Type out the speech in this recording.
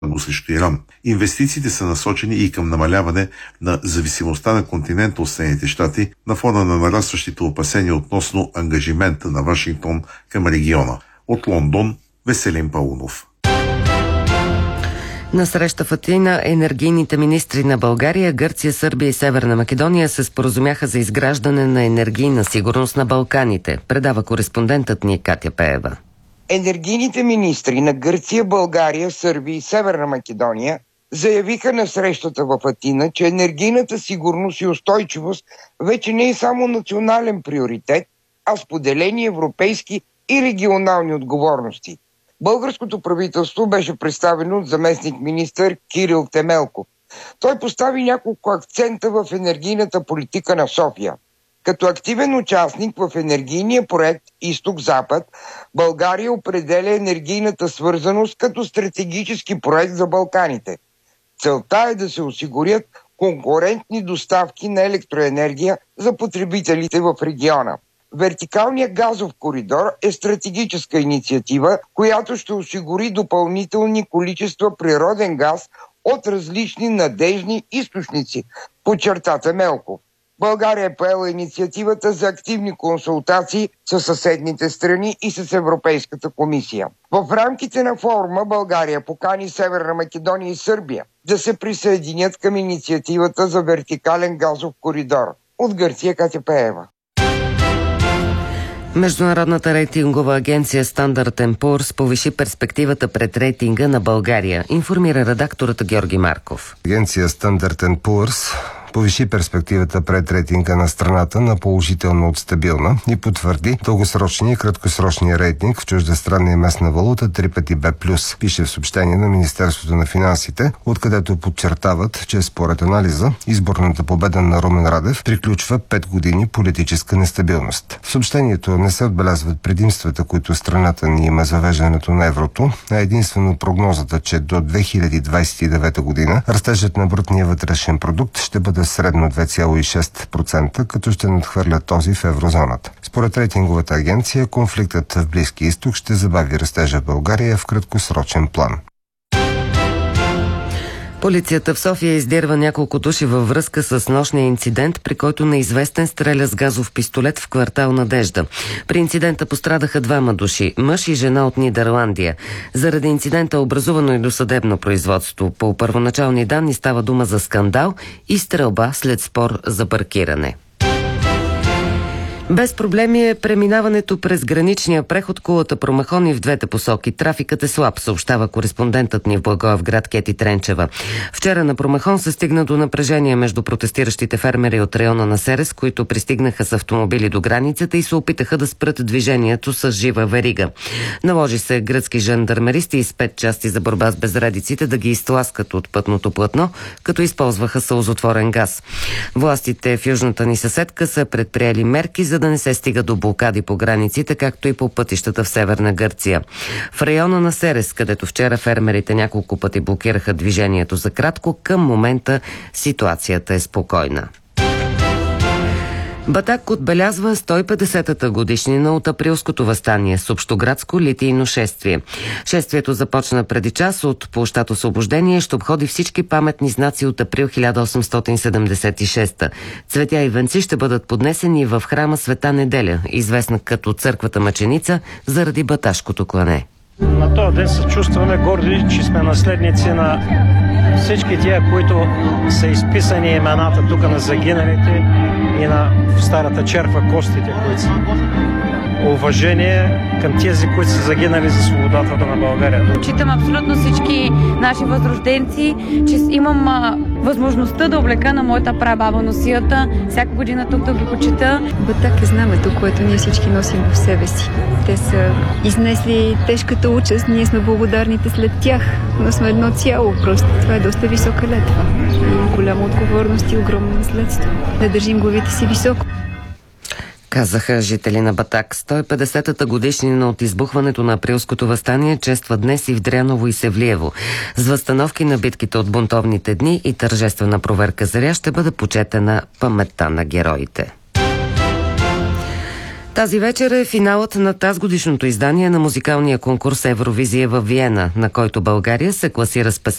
срещу Иран. Инвестициите са насочени и към намаляване на зависимостта на континента от Съединените щати на фона на нарастващите опасения относно ангажимента на Вашингтон към региона. От Лондон, Веселин Паунов. На среща в Атина енергийните министри на България, Гърция, Сърбия и Северна Македония се споразумяха за изграждане на енергийна сигурност на Балканите, предава кореспондентът ни Катя Пеева. Енергийните министри на Гърция, България, Сърбия и Северна Македония заявиха на срещата в Атина, че енергийната сигурност и устойчивост вече не е само национален приоритет, а споделени европейски и регионални отговорности. Българското правителство беше представено от заместник-министър Кирил Темелков. Той постави няколко акцента в енергийната политика на София. Като активен участник в енергийния проект Изток-Запад, България определя енергийната свързаност като стратегически проект за Балканите. Целта е да се осигурят конкурентни доставки на електроенергия за потребителите в региона. Вертикалният газов коридор е стратегическа инициатива, която ще осигури допълнителни количества природен газ от различни надежни източници, подчерта Темелков. България е поела инициативата за активни консултации с съседните страни и с Европейската комисия. В рамките на форума България покани Северна Македония и Сърбия да се присъединят към инициативата за вертикален газов коридор. От Гърция, Катя Пеева. Международната рейтингова агенция Standard & Poor's повиши перспективата пред рейтинга на България, информира редакторът Георги Марков. Агенция Standard & Poor's повиши перспективата пред рейтинга на страната на положително от стабилна и потвърди дългосрочния и краткосрочния рейтинг в чуждестранна и местна валута 3 пъти Б+, пише в съобщение на Министерството на финансите, откъдето подчертават, че според анализа изборната победа на Румен Радев приключва 5 години политическа нестабилност. В съобщението не се отбелязват предимствата, които страната ни има за въвеждането на еврото, а единствено прогнозата, че до 2029 година растежът на брутния вътрешен продукт ще бъде средно 2,6%, като ще надхвърля този в еврозоната. Според рейтинговата агенция, конфликтът в Близкия изток ще забави растежа в България в краткосрочен план. Полицията в София издирва няколко души във връзка с нощния инцидент, при който неизвестен стреля с газов пистолет в квартал Надежда. При инцидента пострадаха 2 души, мъж и жена от Нидерландия. Заради инцидента е образувано и досъдебно производство. По първоначални данни става дума за скандал и стрелба след спор за паркиране. Без проблеми е преминаването през граничния преход Кулата Промахон в двете посоки. Трафикът е слаб, съобщава кореспондентът ни в Благоевград Кети Тренчева. Вчера на Промахон се стигна до напрежение между протестиращите фермери от района на Серес, които пристигнаха с автомобили до границата и се опитаха да спрат движението с жива верига. Наложи се гръцки жандармеристи и 5 части за борба с безредиците да ги изтласкат от пътното платно, като използваха сълзотворен газ. Властите в южната ни съседка са предприели мерки, за да не се стига до блокади по границите, както и по пътищата в Северна Гърция. В района на Серес, където вчера фермерите няколко пъти блокираха движението за кратко, към момента ситуацията е спокойна. Батак отбелязва 150-та годишнина от априлското въстание с общоградско литийно шествие. Шествието започна преди час от площад Освобождение и ще обходи всички паметни знаци от април 1876. Цветя и венци ще бъдат поднесени в храма Света Неделя, известна като църквата Мъченица, заради баташкото клане. На този ден се чувстваме горди, че сме наследници на всички тия, които са изписани имената тук на загиналите и на в старата черква костите, които са. Уважение към тези, които са загинали за свободата на България. Отчитам абсолютно всички наши възрожденци, че имам възможността да облека на моята прабаба носията. Всяка година тук да ги почита. Батак е знамето, което ние всички носим в себе си. Те са изнесли тежката участ, ние сме благодарните след тях, но сме едно цяло просто. Това е доста висока летва. И голяма отговорност и огромно наследство. Да държим главите си високо. Казаха жители на Батак. 150-та годишнина от избухването на априлското въстание чества днес и в Дряново и Севлиево. С възстановки на битките от бунтовните дни и тържествена проверка заря ще бъде почетена паметта на героите. Тази вечер е финалът на тазгодишното издание на музикалния конкурс Евровизия във Виена, на който България се класира с